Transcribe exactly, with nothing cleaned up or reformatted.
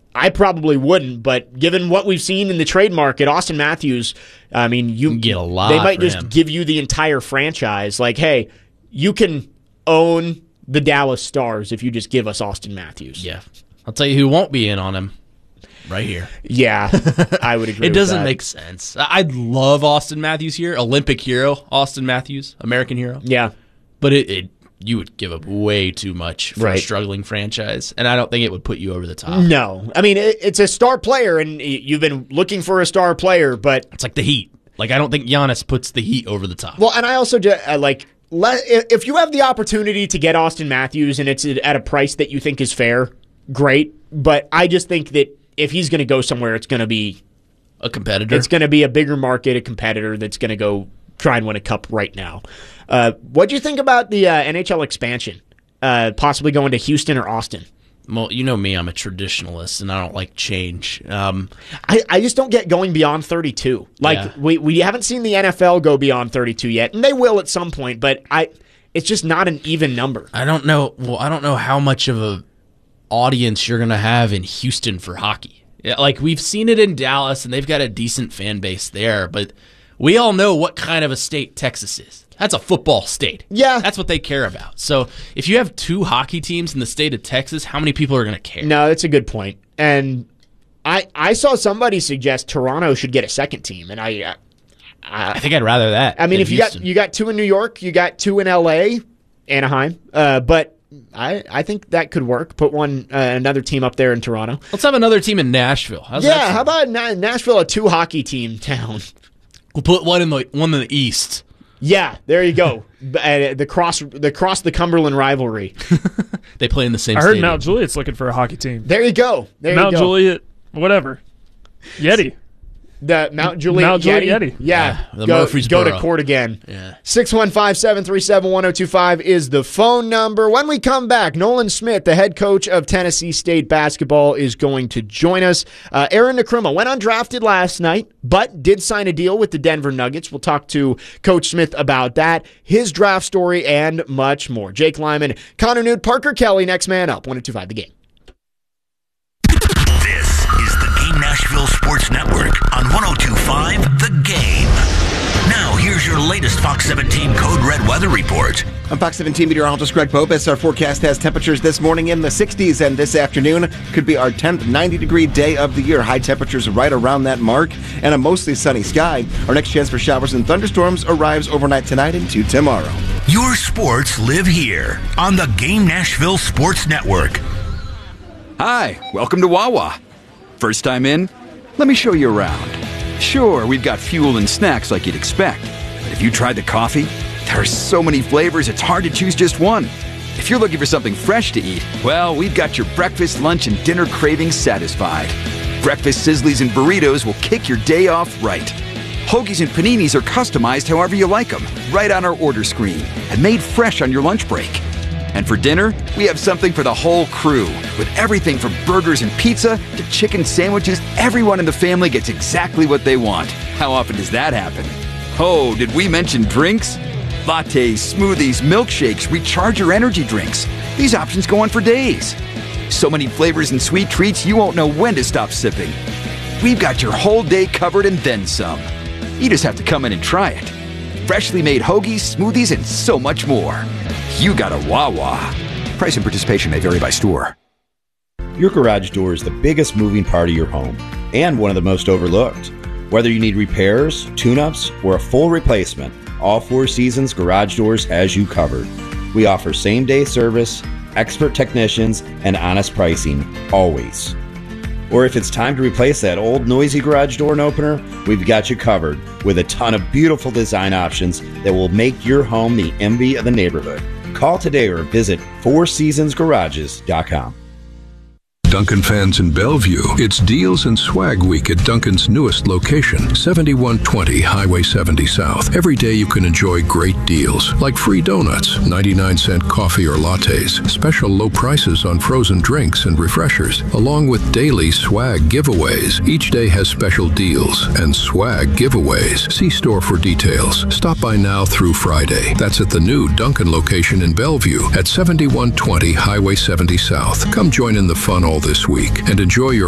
I probably wouldn't, but given what we've seen in the trade market, Auston Matthews, I mean, you, you get a lot. They might just him. give you the entire franchise. Like, hey, you can own the Dallas Stars if you just give us Auston Matthews. Yeah. I'll tell you who won't be in on him. Right here. Yeah, I would agree It with doesn't that. make sense. I'd love Auston Matthews here. Olympic hero, Auston Matthews, American hero. Yeah. But it, it you would give up way too much for Right. a struggling franchise, and I don't think it would put you over the top. No. I mean, it, it's a star player, and you've been looking for a star player, but... It's like the Heat. Like, I don't think Giannis puts the Heat over the top. Well, and I also, just, uh, like, let, if you have the opportunity to get Auston Matthews and it's at a price that you think is fair, great. But I just think that if he's going to go somewhere, it's going to be... A competitor? It's going to be a bigger market, a competitor that's going to go try and win a cup right now. Uh, what do you think about the uh, N H L expansion? Uh, possibly going to Houston or Austin? Well, you know me, I'm a traditionalist, and I don't like change. Um, I, I just don't get going beyond thirty-two. Like, Yeah. we, we haven't seen the N F L go beyond thirty-two yet, and they will at some point, but I it's just not an even number. I don't know. Well, I don't know how much of a audience you're going to have in Houston for hockey. Yeah, like, we've seen it in Dallas, and they've got a decent fan base there, but we all know what kind of a state Texas is. That's a football state. Yeah. That's what they care about. So if you have two hockey teams in the state of Texas, how many people are going to care? No, that's a good point. And I I saw somebody suggest Toronto should get a second team, and I... I, I think I'd rather that. I mean, than if you Houston. got you got two in New York, you got two in L A, Anaheim, uh, but I I think that could work. Put one uh, another team up there in Toronto. Let's have another team in Nashville. How's yeah, that how about Na- Nashville, a two hockey team town? We'll put one in the one in the East. Yeah, there you go. uh, the cross the cross the Cumberland rivalry. They play in the same. I heard stadium. Mount Juliet's looking for a hockey team. There you go. There Mount you go. Juliet, whatever. Yeti. The Mount Juliet Mount Yeti. Juliet Yeti. Yeah, Yeah, the go, Murfreesboro. go to court again. Yeah. six one five, seven three seven, one oh two five is the phone number. When we come back, Nolan Smith, the head coach of Tennessee State basketball, is going to join us. Uh, Aaron Nkrumah went undrafted last night, but did sign a deal with the Denver Nuggets. We'll talk to Coach Smith about that, his draft story, and much more. Jake Lyman, Connor Newt, Parker Kelly, next man up. one oh two five The Game. This is the Game Nashville Sports Network on one oh two point five The Game. Now, here's your latest Fox seventeen Code Red weather report. I'm Fox seventeen meteorologist Greg Bobus. Our forecast has temperatures this morning in the sixties, and this afternoon could be our tenth ninety-degree day of the year. High temperatures right around that mark, and a mostly sunny sky. Our next chance for showers and thunderstorms arrives overnight tonight into tomorrow. Your sports live here on the Game Nashville Sports Network. Hi, welcome to Wawa. First time in? Let me show you around. Sure, we've got fuel and snacks like you'd expect, but have you tried the coffee? There are so many flavors, it's hard to choose just one. If you're looking for something fresh to eat, well, we've got your breakfast, lunch, and dinner cravings satisfied. Breakfast sizzlies and burritos will kick your day off right. Hoagies and paninis are customized however you like them, right on our order screen, and made fresh on your lunch break. And for dinner, we have something for the whole crew, with everything from burgers and pizza to chicken sandwiches. Everyone in the family gets exactly what they want. How often does that happen? Oh, did we mention drinks? Lattes, smoothies, milkshakes, recharger energy drinks. These options go on for days. So many flavors and sweet treats you won't know when to stop sipping. We've got your whole day covered and then some. You just have to come in and try it. Freshly made hoagies, smoothies, and so much more. You got a Wawa. Price and participation may vary by store. Your garage door is the biggest moving part of your home and one of the most overlooked. Whether you need repairs, tune-ups, or a full replacement, All Four Seasons Garage Doors has you covered. We offer same-day service, expert technicians, and honest pricing, always. Or if it's time to replace that old noisy garage door and opener, we've got you covered with a ton of beautiful design options that will make your home the envy of the neighborhood. Call today or visit four seasons garages dot com. Duncan fans in Bellevue, it's Deals and Swag Week at Duncan's newest location, seventy-one twenty Highway seventy South. Every day you can enjoy great deals, like free donuts, ninety-nine cent coffee or lattes, special low prices on frozen drinks and refreshers, along with daily swag giveaways. Each day has special deals and swag giveaways. See store for details. Stop by now through Friday. That's at the new Duncan location in Bellevue at seventy-one twenty Highway seventy South. Come join in the fun all this week and enjoy your